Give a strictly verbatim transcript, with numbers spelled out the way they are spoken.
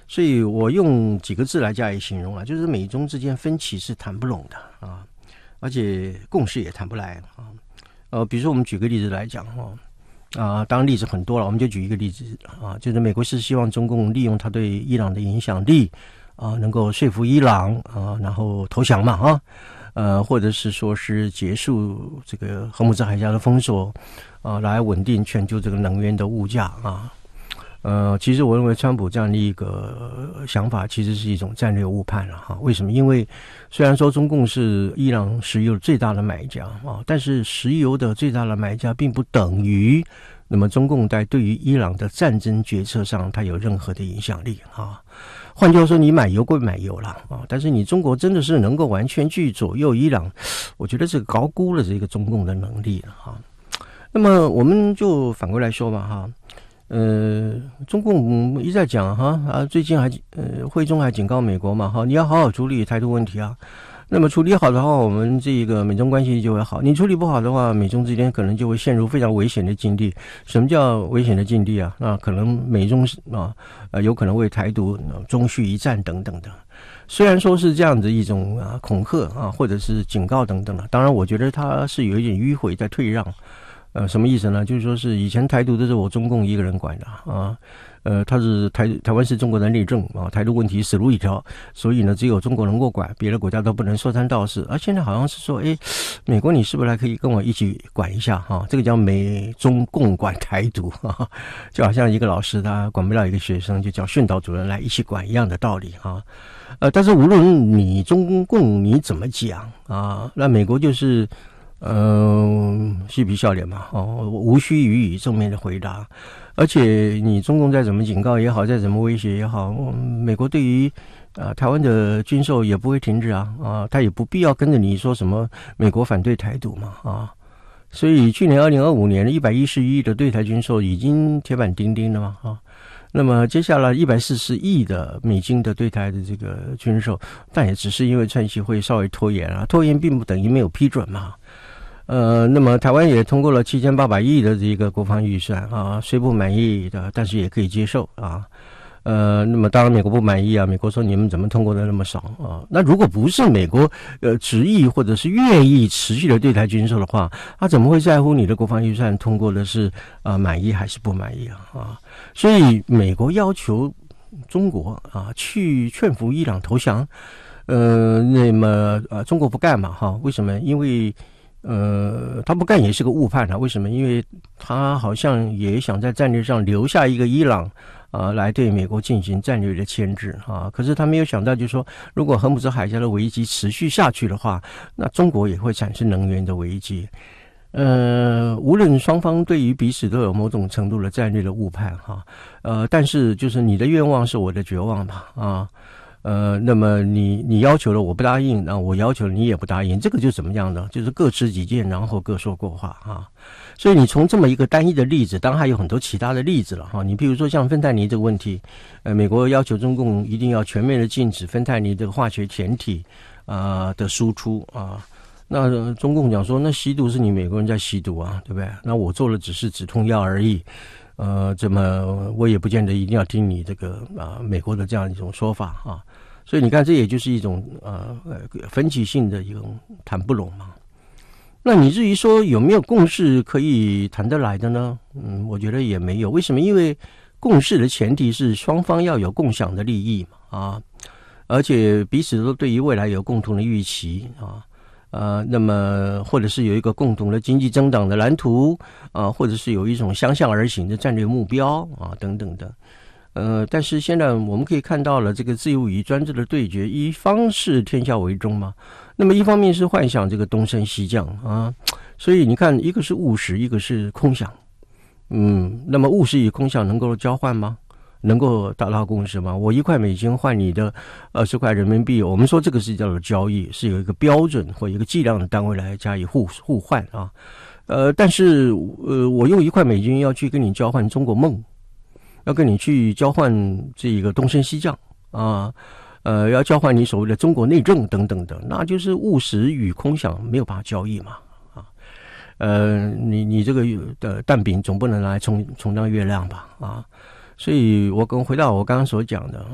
所以我用几个字来加以形容啊，就是美中之间分歧是谈不拢的啊，而且共识也谈不来啊。呃，比如说我们举个例子来讲哈。啊，当然例子很多了，我们就举一个例子啊，就是美国是希望中共利用他对伊朗的影响力啊，能够说服伊朗啊，然后投降嘛啊，呃，或者是说是结束这个荷姆兹海峡的封锁啊，来稳定全球这个能源的物价啊。呃，其实我认为川普这样的一个想法其实是一种战略误判了哈。为什么？因为虽然说中共是伊朗石油最大的买家啊，但是石油的最大的买家并不等于那么中共在对于伊朗的战争决策上它有任何的影响力啊。换句话说，你买油归买油了啊，但是你中国真的是能够完全去左右伊朗，我觉得这个高估了这个中共的能力了哈。那么我们就反过来说嘛哈。呃，中共一再讲哈啊，最近还呃会中还警告美国嘛哈，你要好好处理台独问题啊。那么处理好的话，我们这个美中关系就会好；你处理不好的话，美中之间可能就会陷入非常危险的境地。什么叫危险的境地啊？那可能美中啊呃有可能为台独中续一战等等的。虽然说是这样子一种啊恐吓啊，或者是警告等等的，当然我觉得它是有一点迂回在退让。呃，什么意思呢？就是说是以前台独都是我中共一个人管的啊，呃，他是台台湾是中国的内政啊，台独问题死路一条，所以呢，只有中国能够管，别的国家都不能说三道四。而现在好像是说，哎，美国你是不是还可以跟我一起管一下哈、啊？这个叫美中共管台独啊，就好像一个老师他管不了一个学生，就叫训导主任来一起管一样的道理啊。呃，但是无论你中共你怎么讲啊，那美国就是。嗯、呃，嬉皮笑脸嘛，哦，无需予以正面的回答。而且你中共再怎么警告也好，再怎么威胁也好，嗯、美国对于啊、呃、台湾的军售也不会停止啊啊，他也不必要跟着你说什么美国反对台独嘛啊。所以去年二零二五年一百一十亿的对台军售已经铁板钉钉了嘛啊。那么接下来一百四十亿的美金的对台的这个军售，但也只是因为川习会稍微拖延啊，拖延并不等于没有批准嘛。呃，那么台湾也通过了七千八百亿的这个国防预算啊，虽不满意的，但是也可以接受啊。呃，那么当然美国不满意啊，美国说你们怎么通过的那么少啊？那如果不是美国呃执意或者是愿意持续的对台军售的话，他怎么会在乎你的国防预算通过的是啊、呃、满意还是不满意啊？啊，所以美国要求中国啊去劝服伊朗投降，呃，那么呃中国不干嘛哈？为什么？因为呃，他不干也是个误判啊。为什么？因为他好像也想在战略上留下一个伊朗啊、呃，来对美国进行战略的牵制啊。可是他没有想到，就是说，如果荷姆兹海峡的危机持续下去的话，那中国也会产生能源的危机。呃，无论双方对于彼此都有某种程度的战略的误判哈。呃，但是就是你的愿望是我的绝望嘛啊。呃，那么你你要求了我不答应，那我要求了你也不答应，这个就怎么样呢？就是各持己见，然后各说各话啊。所以你从这么一个单一的例子，当然还有很多其他的例子了哈。你比如说像芬太尼这个问题，呃，美国要求中共一定要全面的禁止芬太尼这个化学前体啊、呃、的输出啊。那中共讲说，那吸毒是你美国人在吸毒啊，对不对？那我做的只是止痛药而已。呃，这么我也不见得一定要听你这个啊、呃、美国的这样一种说法啊，所以你看这也就是一种呃分歧性的一种谈不拢嘛。那你至于说有没有共识可以谈得来的呢？嗯，我觉得也没有。为什么？因为共识的前提是双方要有共享的利益嘛啊，而且彼此都对于未来有共同的预期啊。呃，那么或者是有一个共同的经济增长的蓝图啊，或者是有一种相向而行的战略目标啊，等等的。呃，但是现在我们可以看到了，这个自由与专制的对决，一方是天下为中嘛，那么一方面是幻想这个东升西降啊，所以你看，一个是务实，一个是空想。嗯，那么务实与空想能够交换吗？能够达到共识吗？我一块美金换你的二十块人民币，我们说这个是叫做交易，是有一个标准或一个计量的单位来加以互互换啊。呃，但是呃，我用一块美金要去跟你交换中国梦，要跟你去交换这个东升西降啊，呃，要交换你所谓的中国内政等等的，那就是务实与空想没有办法交易嘛啊。呃，你你这个的蛋饼总不能拿来充充当月亮吧啊。所以我跟回到我刚刚所讲的